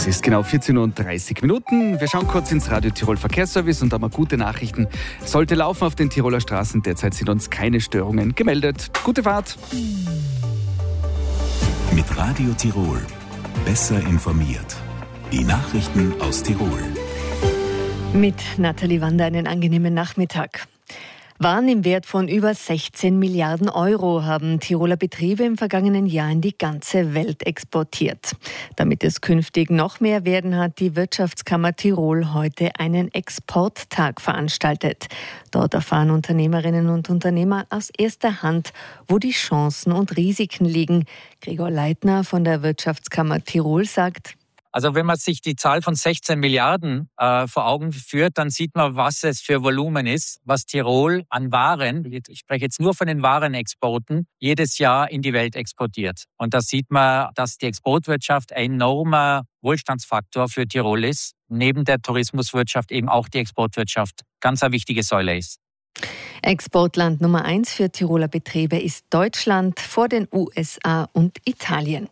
Es ist genau 14:30 Uhr. Wir schauen kurz ins Radio Tirol Verkehrsservice und haben gute Nachrichten. Sollte laufen auf den Tiroler Straßen. Derzeit sind uns keine Störungen gemeldet. Gute Fahrt. Mit Radio Tirol. Besser informiert. Die Nachrichten aus Tirol. Mit Nathalie Wander einen angenehmen Nachmittag. Waren im Wert von über 16 Milliarden Euro haben Tiroler Betriebe im vergangenen Jahr in die ganze Welt exportiert. Damit es künftig noch mehr werden, hat die Wirtschaftskammer Tirol heute einen Exporttag veranstaltet. Dort erfahren Unternehmerinnen und Unternehmer aus erster Hand, wo die Chancen und Risiken liegen. Gregor Leitner von der Wirtschaftskammer Tirol sagt: Also wenn man sich die Zahl von 16 Milliarden vor Augen führt, dann sieht man, was es für Volumen ist, was Tirol an Waren, ich spreche jetzt nur von den Warenexporten, jedes Jahr in die Welt exportiert. Und da sieht man, dass die Exportwirtschaft ein enormer Wohlstandsfaktor für Tirol ist, neben der Tourismuswirtschaft eben auch die Exportwirtschaft ganz eine wichtige Säule ist. Exportland Nummer 1 für Tiroler Betriebe ist Deutschland vor den USA und Italien.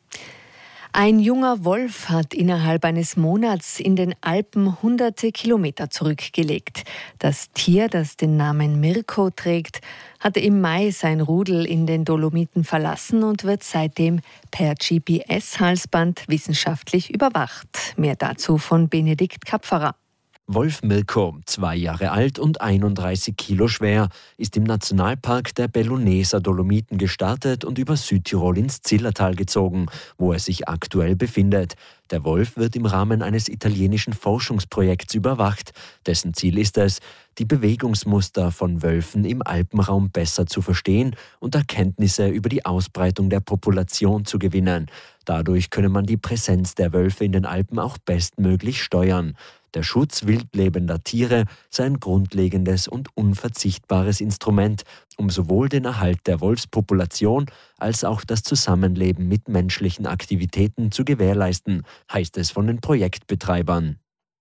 Ein junger Wolf hat innerhalb eines Monats in den Alpen hunderte Kilometer zurückgelegt. Das Tier, das den Namen Mirko trägt, hatte im Mai sein Rudel in den Dolomiten verlassen und wird seitdem per GPS-Halsband wissenschaftlich überwacht. Mehr dazu von Benedikt Kapferer. Wolf Mirko, 2 Jahre alt und 31 Kilo schwer, ist im Nationalpark der Belluneser Dolomiten gestartet und über Südtirol ins Zillertal gezogen, wo er sich aktuell befindet. Der Wolf wird im Rahmen eines italienischen Forschungsprojekts überwacht. Dessen Ziel ist es, die Bewegungsmuster von Wölfen im Alpenraum besser zu verstehen und Erkenntnisse über die Ausbreitung der Population zu gewinnen. Dadurch könne man die Präsenz der Wölfe in den Alpen auch bestmöglich steuern. Der Schutz wildlebender Tiere sei ein grundlegendes und unverzichtbares Instrument, um sowohl den Erhalt der Wolfspopulation als auch das Zusammenleben mit menschlichen Aktivitäten zu gewährleisten, heißt es von den Projektbetreibern.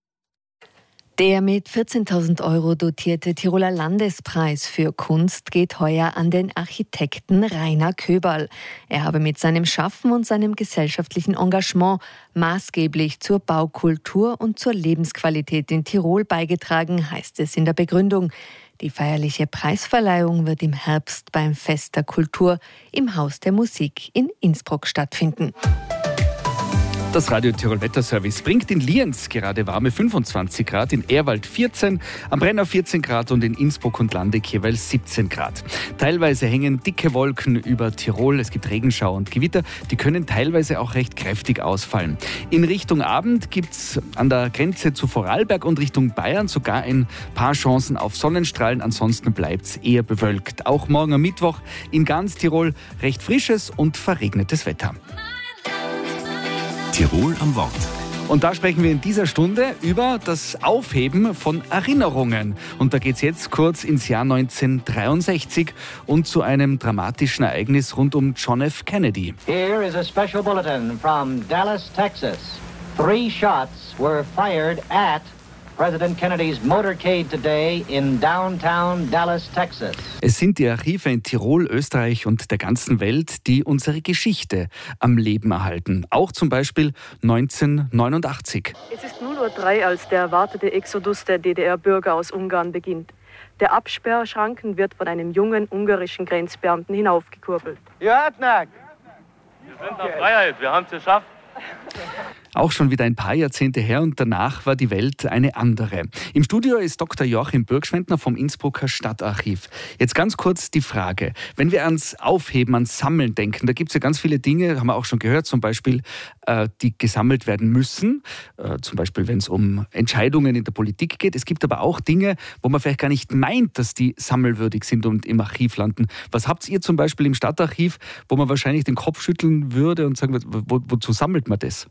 Der mit 14.000 Euro dotierte Tiroler Landespreis für Kunst geht heuer an den Architekten Rainer Köberl. Er habe mit seinem Schaffen und seinem gesellschaftlichen Engagement maßgeblich zur Baukultur und zur Lebensqualität in Tirol beigetragen, heißt es in der Begründung. Die feierliche Preisverleihung wird im Herbst beim Fest der Kultur im Haus der Musik in Innsbruck stattfinden. Das Radio Tirol Wetterservice bringt in Lienz gerade warme 25 Grad, in Ehrwald 14, am Brenner 14 Grad und in Innsbruck und Landeck jeweils 17 Grad. Teilweise hängen dicke Wolken über Tirol, es gibt Regenschauer und Gewitter, die können teilweise auch recht kräftig ausfallen. In Richtung Abend gibt es an der Grenze zu Vorarlberg und Richtung Bayern sogar ein paar Chancen auf Sonnenstrahlen, ansonsten bleibt es eher bewölkt. Auch morgen am Mittwoch in ganz Tirol recht frisches und verregnetes Wetter. Tirol am Wort. Und da sprechen wir in dieser Stunde über das Aufheben von Erinnerungen. Und da geht es jetzt kurz ins Jahr 1963 und zu einem dramatischen Ereignis rund um John F. Kennedy. Here is a special bulletin from Dallas, Texas. 3 shots were fired at President Kennedys motorcade today in downtown Dallas, Texas. Es sind die Archive in Tirol, Österreich und der ganzen Welt, die unsere Geschichte am Leben erhalten. Auch zum Beispiel 1989. Es ist 0:03 Uhr, als der erwartete Exodus der DDR-Bürger aus Ungarn beginnt. Der Absperrschranken wird von einem jungen ungarischen Grenzbeamten hinaufgekurbelt. Jörtnack! Wir sind auf Freiheit, wir haben es geschafft. Auch schon wieder ein paar Jahrzehnte her und danach war die Welt eine andere. Im Studio ist Dr. Joachim Bürgschwendtner vom Innsbrucker Stadtarchiv. Jetzt ganz kurz die Frage, wenn wir ans Aufheben, ans Sammeln denken, da gibt es ja ganz viele Dinge, haben wir auch schon gehört, zum Beispiel, die gesammelt werden müssen, zum Beispiel wenn es um Entscheidungen in der Politik geht. Es gibt aber auch Dinge, wo man vielleicht gar nicht meint, dass die sammelwürdig sind und im Archiv landen. Was habt ihr zum Beispiel im Stadtarchiv, wo man wahrscheinlich den Kopf schütteln würde und sagen würde, wozu sammelt man das?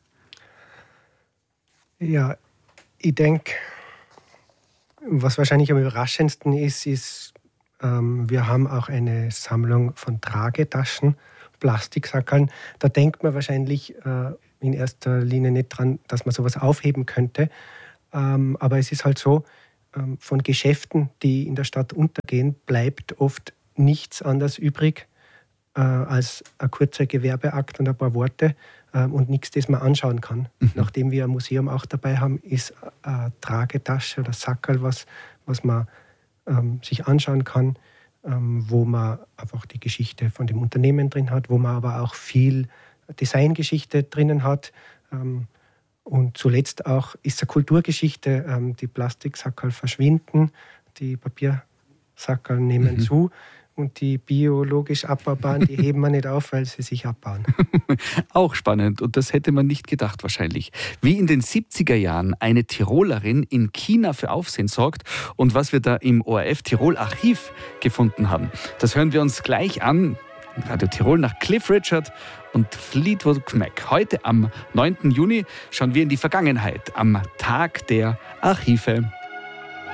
Ja, ich denke, was wahrscheinlich am überraschendsten ist, wir haben auch eine Sammlung von Tragetaschen, Plastiksackerln. Da denkt man wahrscheinlich in erster Linie nicht dran, dass man sowas aufheben könnte. Aber es ist halt so, von Geschäften, die in der Stadt untergehen, bleibt oft nichts anderes übrig als ein kurzer Gewerbeakt und ein paar Worte. und nichts, das man anschauen kann. Nachdem wir ein Museum auch dabei haben, ist eine Tragetasche oder Sackerl, was man sich anschauen kann, wo man einfach die Geschichte von dem Unternehmen drin hat, wo man aber auch viel Designgeschichte drinnen hat. Und zuletzt auch ist eine Kulturgeschichte. Die Plastiksackerl verschwinden, die Papiersackerl nehmen zu. Und die biologisch abbaubaren, die heben wir nicht auf, weil sie sich abbauen. Auch spannend und das hätte man nicht gedacht wahrscheinlich. Wie in den 70er Jahren eine Tirolerin in China für Aufsehen sorgt und was wir da im ORF Tirol Archiv gefunden haben. Das hören wir uns gleich an. Radio Tirol nach Cliff Richard und Fleetwood Mac. Heute am 9. Juni schauen wir in die Vergangenheit am Tag der Archive.